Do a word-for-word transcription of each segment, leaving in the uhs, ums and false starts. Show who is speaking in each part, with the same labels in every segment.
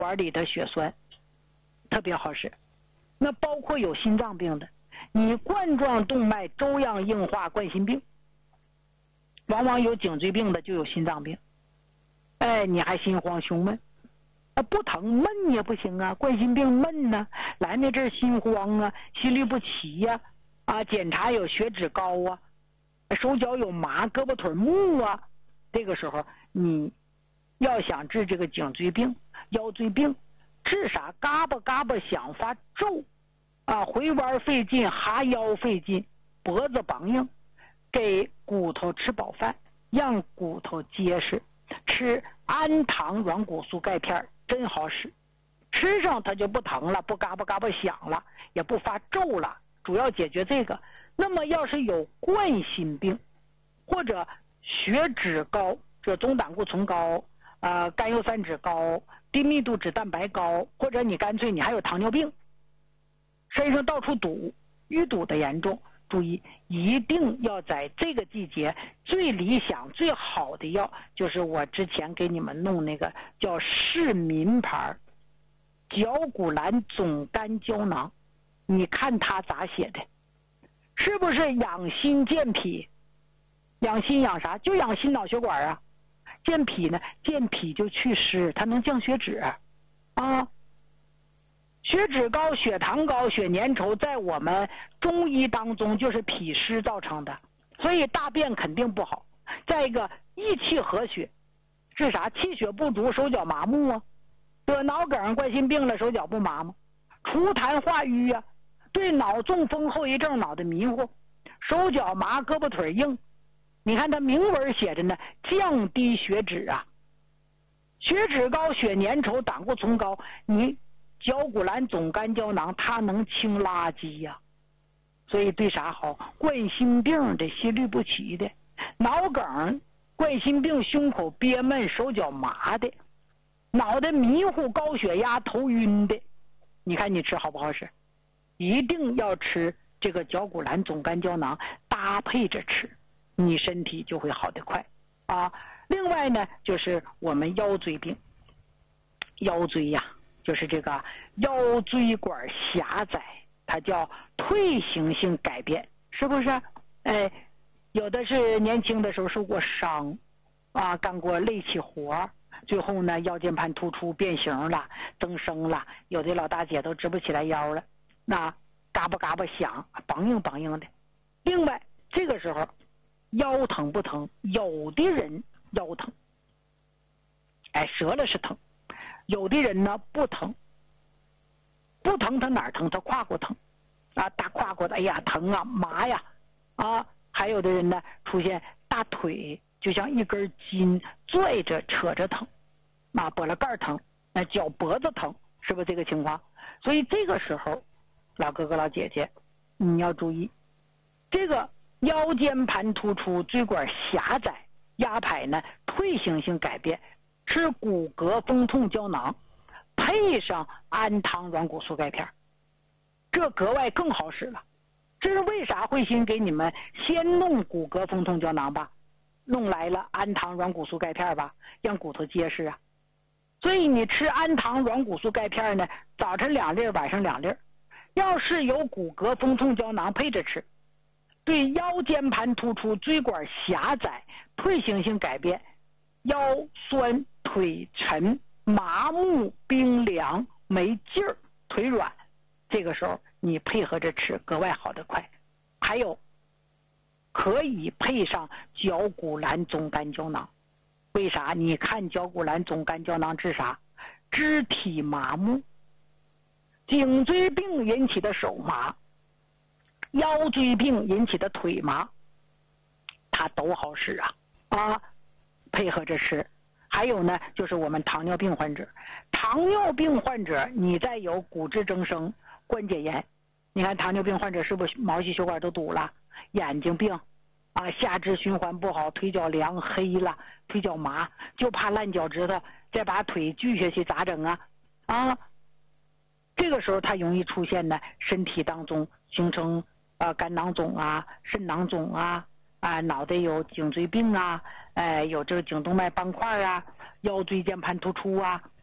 Speaker 1: 管里的血栓，特别好使。那包括有心脏病的，你冠状动脉粥样硬化冠心病，往往有颈椎病的就有心脏病，哎，你还心慌胸闷，啊，不疼闷也不行啊，冠心病闷呢，来那阵心慌啊，心律不齐呀、啊，啊，检查有血脂高啊，手脚有麻，胳膊腿木啊，这个时候你要想治这个颈椎病、腰椎病，治啥？嘎巴嘎巴响发皱啊，回弯费劲，哈腰费劲，脖子梆硬，给骨头吃饱饭，让骨头结实，吃氨糖软骨素钙片真好使，吃上它就不疼了，不嘎巴嘎巴响了，也不发皱了，主要解决这个。那么要是有冠心病或者血脂高，这总胆固醇高，呃，甘油三酯高，低密度脂蛋白高，或者你干脆你还有糖尿病，身上到处堵，淤堵的严重，注意一定要在这个季节，最理想最好的药就是我之前给你们弄那个叫市民牌绞股蓝总干胶囊，你看它咋写的，是不是养心健脾？养心养啥？就养心脑血管啊。健脾呢，健脾就祛湿，它能降血脂啊。血脂高、血糖高、血粘稠，在我们中医当中就是脾湿造成的，所以大便肯定不好。再一个，益气和血是啥？气血不足，手脚麻木啊。得脑梗、冠心病了，手脚不麻吗？除痰化瘀啊，对脑中风后遗症脑袋迷糊，手脚麻，胳膊腿硬。你看它明文写着呢，降低血脂啊，血脂高、血粘稠、胆固醇高，你绞股蓝总干胶囊它能清垃圾呀、啊，所以对啥好？冠心病的、心律不齐的、脑梗、冠心病、胸口憋闷、手脚麻的、脑袋迷糊、高血压、头晕的，你看你吃好不好使？一定要吃这个绞股蓝总干胶囊，搭配着吃，你身体就会好得快啊。另外呢，就是我们腰椎病，腰椎呀、啊，就是这个腰椎管狭窄，它叫退行性改变，是不是？哎，有的是年轻的时候受过伤啊，干过力气活，最后呢腰间盘突出变形了，增生了，有的老大姐都直不起来腰了，那嘎巴嘎巴响，梆硬梆硬的。另外这个时候腰疼不疼？有的人腰疼，哎，折了是疼，有的人呢不疼，不疼他哪儿疼？他胯骨疼啊，大胯骨的，哎呀疼啊，麻呀啊。还有的人呢出现大腿就像一根筋拽着扯着疼啊，脖子盖疼，那脚脖子疼，是不是这个情况？所以这个时候老哥哥老姐姐你要注意，这个腰间盘突出、椎管狭窄、压迫呢退行性改变，吃骨骼风痛胶囊配上氨糖软骨素钙片，这格外更好使了。这是为啥慧心给你们先弄骨骼风痛胶囊吧，弄来了氨糖软骨素钙片吧，让骨头结实啊。所以你吃氨糖软骨素钙片呢，早晨两粒，晚上两粒，要是有骨骼风痛胶囊配着吃，对腰间盘突出、椎管狭窄、退行性改变、腰酸腿沉、麻木冰凉没劲儿、腿软，这个时候你配合着吃格外好得快。还有可以配上绞股蓝总干胶囊，为啥？你看绞股蓝总干胶囊治啥？肢体麻木，颈椎病引起的手麻，腰椎病引起的腿麻，它都好使啊啊，配合着吃。还有呢，就是我们糖尿病患者，糖尿病患者你再有骨质增生、关节炎，你看糖尿病患者是不是毛细血管都堵了，眼睛病啊，下肢循环不好，腿脚凉黑了，腿脚麻，就怕烂脚趾头再把腿锯下去咋整啊啊？这个时候它容易出现呢身体当中形成呃肝囊肿啊、肾囊肿啊啊，脑袋有颈椎病啊，哎、呃，有这个颈动脉斑块啊，腰椎间盘突出啊，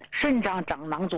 Speaker 1: 肾上长囊肿。